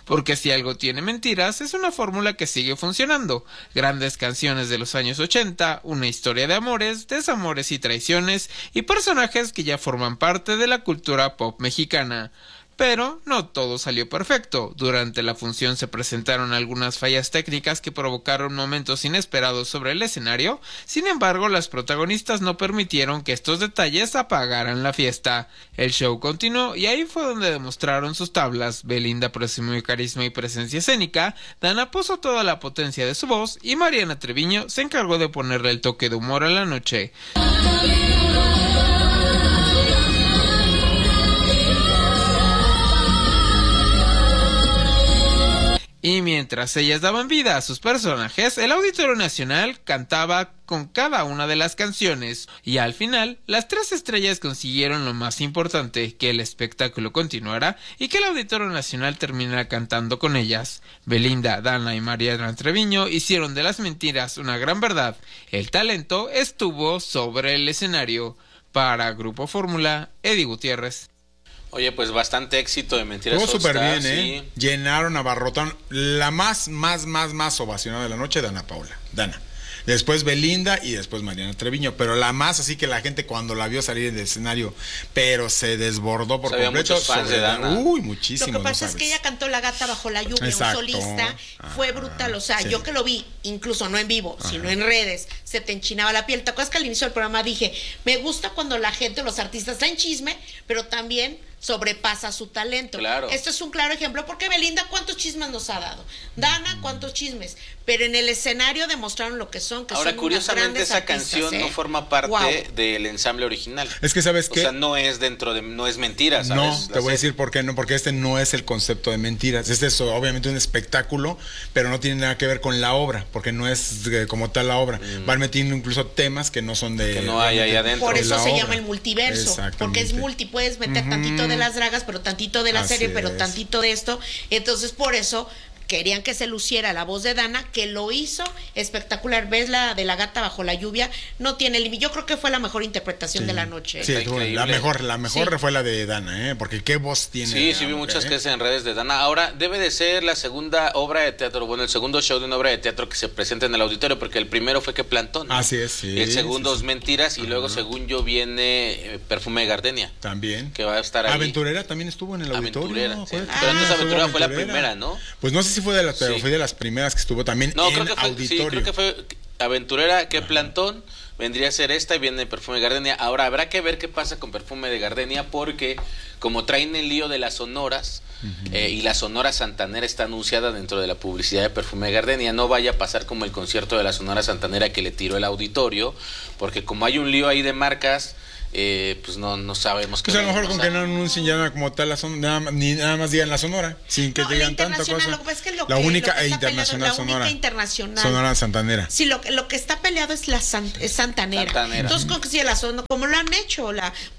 porque si algo tiene mentiras, es una fórmula que sigue funcionando. Grandes canciones de los años 80, una historia de amores, desamores y traiciones, y personajes que ya forman parte de la cultura pop mexicana. Pero no todo salió perfecto. Durante la función se presentaron algunas fallas técnicas que provocaron momentos inesperados sobre el escenario. Sin embargo, las protagonistas no permitieron que estos detalles apagaran la fiesta. El show continuó y ahí fue donde demostraron sus tablas. Belinda presumió carisma y presencia escénica, Dana puso toda la potencia de su voz y Mariana Treviño se encargó de ponerle el toque de humor a la noche. Y mientras ellas daban vida a sus personajes, el Auditorio Nacional cantaba con cada una de las canciones. Y al final, las 3 estrellas consiguieron lo más importante, que el espectáculo continuara y que el Auditorio Nacional terminara cantando con ellas. Belinda, Dana y Mariana Treviño hicieron de las mentiras una gran verdad. El talento estuvo sobre el escenario. Para Grupo Fórmula, Eddie Gutiérrez. Oye, pues bastante éxito de Mentiras. Todo súper bien, sí. Llenaron, abarrotaron. La más ovacionada de la noche, Dana Paola. Dana. Después Belinda y después Mariana Treviño. Pero la más, así que la gente cuando la vio salir del escenario, pero se desbordó por completo. Muchos fans de Dana. Uy, muchísimo. Lo que pasa es que ella cantó La Gata Bajo la Lluvia, exacto. Un solista. Fue brutal. O sea, sí. Yo que lo vi, incluso no en vivo, sino en redes, se te enchinaba la piel. ¿Te acuerdas que al inicio del programa dije, me gusta cuando la gente, los artistas traen chisme, pero también sobrepasa su talento? Claro. Esto es un claro ejemplo, porque Belinda, ¿cuántos chismes nos ha dado? Dana, ¿cuántos chismes? Pero en el escenario demostraron lo que son, que ahora, son curiosamente, esa artistas, canción no forma parte del ensamble original. Es que, ¿sabes qué? O sea, no es no es mentira, ¿sabes? No, te voy a decir por qué no, porque este no es el concepto de Mentiras. Este es obviamente un espectáculo, pero no tiene nada que ver con la obra, porque no es como tal la obra. Van metiendo incluso temas que no son de... Que no hay ahí adentro. Por eso se obra. llama el multiverso, porque es multi, puedes meter tantito de las dragas, pero tantito de la Así serie, pero es. tantito de esto. Entonces, por eso querían que se luciera la voz de Dana, que lo hizo espectacular. ¿Ves la de La Gata Bajo la Lluvia? No tiene límite. Yo creo que fue la mejor interpretación de la noche. Sí, la mejor fue la de Dana, porque qué voz tiene. Sí, vi muchas quejas en redes de Dana. Ahora debe de ser la segunda obra de teatro, bueno, el segundo show de una obra de teatro que se presenta en el auditorio, porque el primero fue Que Plantón, ¿no? Así es, sí. El segundo es Mentiras, y luego, según yo, viene Perfume de Gardenia. También. Que va a estar ahí. Aventurera también estuvo en el auditorio. Aventurera, sí. Pero entonces Aventurera fue la primera, ¿no? Pues no sé si fue de las, pero fue de las primeras que estuvo también en auditorio. Sí, creo que fue Aventurera, Que Plantón, vendría a ser esta y viene Perfume de Gardenia. Ahora habrá que ver qué pasa con Perfume de Gardenia, porque como traen el lío de las sonoras, y la Sonora Santanera está anunciada dentro de la publicidad de Perfume de Gardenia, no vaya a pasar como el concierto de la Sonora Santanera que le tiró el auditorio, porque como hay un lío ahí de marcas, pues no sabemos qué. Pues a lo mejor con que no anuncien ya como tal la Sonora, ni nada más digan la Sonora, sin que digan tanta cosa. La única e internacional Sonora. Sonora Santanera. Sí, lo que está peleado es la Santanera. Entonces, si la Sonora, como lo han hecho,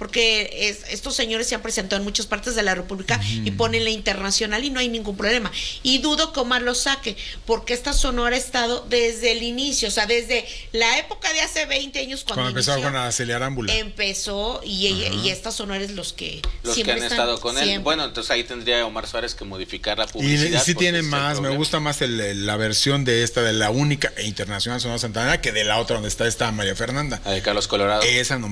porque estos señores se han presentado en muchas partes de la República y ponen la internacional y no hay ningún problema. Y dudo que Omar lo saque, porque esta Sonora ha estado desde el inicio, o sea, desde la época de hace 20 años cuando empezó con Araceli Arámbula. Empezó y estas Sonores los que han estado con él. Siempre. Bueno, entonces ahí tendría Omar Suárez que modificar la publicidad. Y sí tiene más, me gusta más la versión de esta, de la única e internacional Sonora Santanera, que de la otra donde está esta María Fernanda. La de Carlos Colorado. Esa no